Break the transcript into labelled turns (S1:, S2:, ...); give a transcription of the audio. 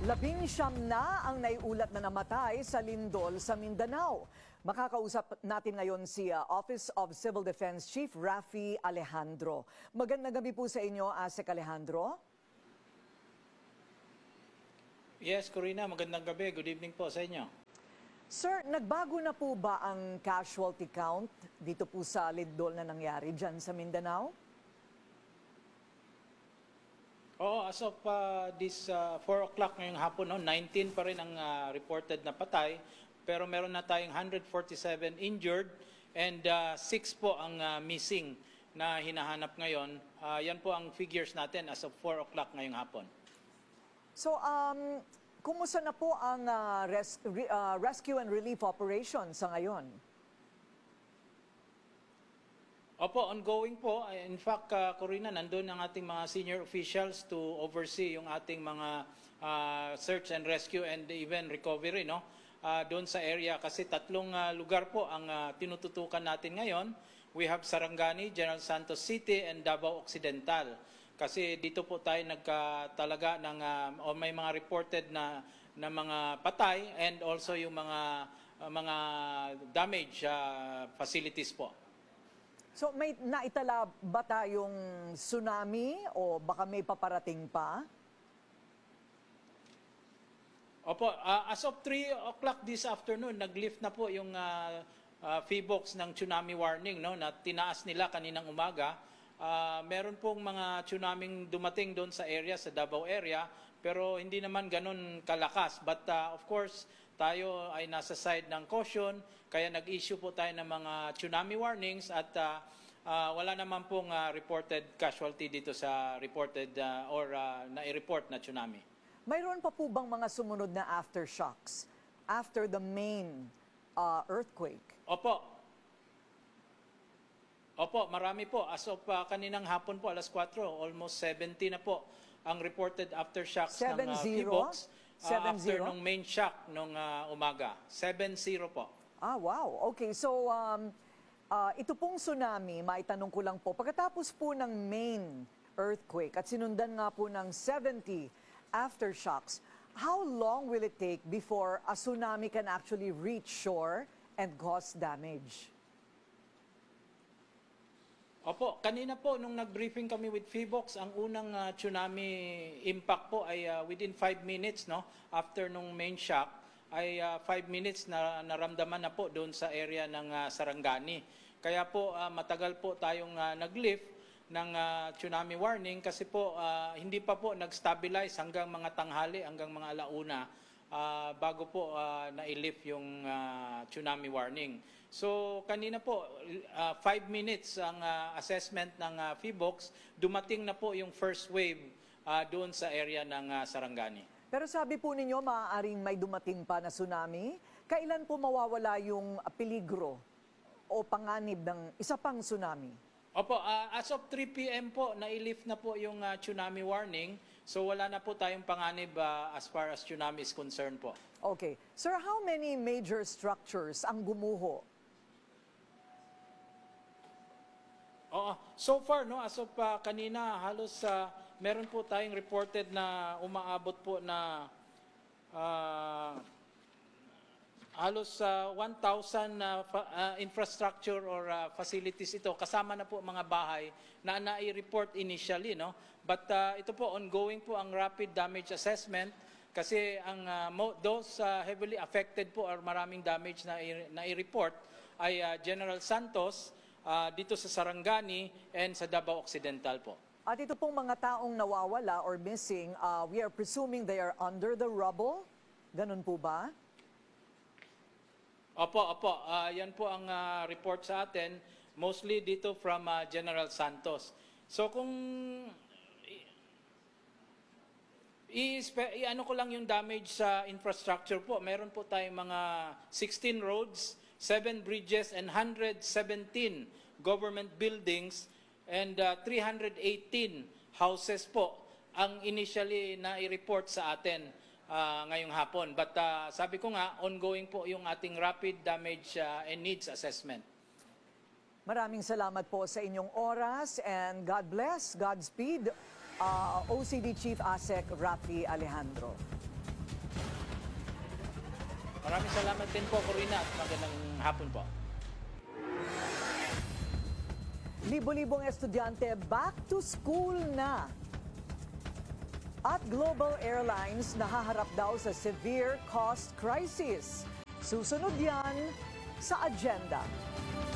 S1: 19 na ang naiulat na namatay sa lindol sa Mindanao. Makakausap natin ngayon si Office of Civil Defense Chief Raffy Alejandro. Magandang gabi po sa inyo, Asek Alejandro.
S2: Yes, Corina, magandang gabi. Good evening po sa inyo.
S1: Sir, nagbago na po ba ang casualty count dito po sa lindol na nangyari dyan sa Mindanao?
S2: Oo, as of this 4 o'clock ngayong hapon, 19 pa rin ang reported na patay, pero meron na tayong 147 injured and 6 po ang missing na hinahanap ngayon. Yan po ang figures natin as of 4 o'clock ngayong hapon.
S1: So, kumusta na po ang rescue and relief operation sa ngayon?
S2: Opo, ongoing po. In fact, Corina, nandun ang ating mga senior officials to oversee yung ating mga search and rescue and even recovery, no? Doon sa area kasi tatlong lugar po ang tinututukan natin ngayon. We have Sarangani, General Santos City, and Davao Occidental. Kasi dito po tayo nagkatalaga ng may mga reported na mga patay and also yung mga damage facilities po.
S1: So may naitala ba tayong tsunami o baka may paparating pa?
S2: Opo, as of 3 o'clock this afternoon, nag-lift na po yung PHIVOLCS ng tsunami warning, no, na tinaas nila kaninang umaga. Meron pong mga tsunaming dumating doon sa area, sa Davao area, pero hindi naman ganun kalakas. But of course, tayo ay nasa side ng caution, kaya nag-issue po tayo ng mga tsunami warnings at wala naman pong reported casualty dito sa reported or nai-report na tsunami.
S1: Mayroon pa po bang mga sumunod na aftershocks after the main earthquake?
S2: Opo, marami po. As of kaninang hapon po, alas 4, almost 70 na po ang reported aftershocks ng PHIVOLCS after nung main shock nung umaga. 70 po.
S1: Ah, wow. Okay, so ito pong tsunami, maitanong ko lang po, pagkatapos po ng main earthquake at sinundan nga po ng 70 aftershocks, how long will it take before a tsunami can actually reach shore and cause damage?
S2: Opo, kanina po nung nag-briefing kami with PHIVOLCS, ang unang tsunami impact po ay within 5 minutes, no? After nung main shock ay 5 minutes na naramdaman na po doon sa area ng Sarangani. Kaya po matagal po tayong nag-lift ng tsunami warning kasi po hindi pa po nag-stabilize hanggang mga tanghali, hanggang mga alauna bago po na-lift yung tsunami warning. So kanina po 5 minutes ang assessment ng PHIVOLCS, dumating na po yung first wave doon sa area ng Sarangani.
S1: Pero sabi po ninyo maaaring may dumating pa na tsunami. Kailan po mawawala yung peligro o panganib ng isa pang tsunami?
S2: Opo, as of 3 p.m. po, na-lift na po yung tsunami warning. So wala na po tayong panganib as far as tsunami is concerned po.
S1: Okay. Sir, how many major structures ang gumuho?
S2: So far, no, as of kanina, halos meron po tayong reported na umaabot po na halos 1,000 infrastructure or facilities ito. Kasama na po mga bahay na nai-report initially, no? But ito po, ongoing po ang rapid damage assessment kasi ang those heavily affected po or maraming damage na nai-report ay General Santos, dito sa Sarangani and sa Davao Occidental po.
S1: At ito pong mga taong nawawala or missing, we are presuming they are under the rubble? Ganun po ba?
S2: Opo. Yan po ang report sa atin, mostly dito from General Santos. So kung ano ko lang yung damage sa infrastructure po, meron po tayong mga 16 roads, 7 bridges, and 117 government buildings, and 318 houses po ang initially na-report sa atin ngayong hapon. But sabi ko nga, ongoing po yung ating rapid damage and needs assessment.
S1: Maraming salamat po sa inyong oras and God bless, Godspeed, OCD Chief Asek Raffy Alejandro.
S2: Maraming salamat din po, Corina, at magandang hapon po.
S1: Libo-libong estudyante back to school na. At Global Airlines nahaharap daw sa severe cost crisis. Susunod yan sa agenda.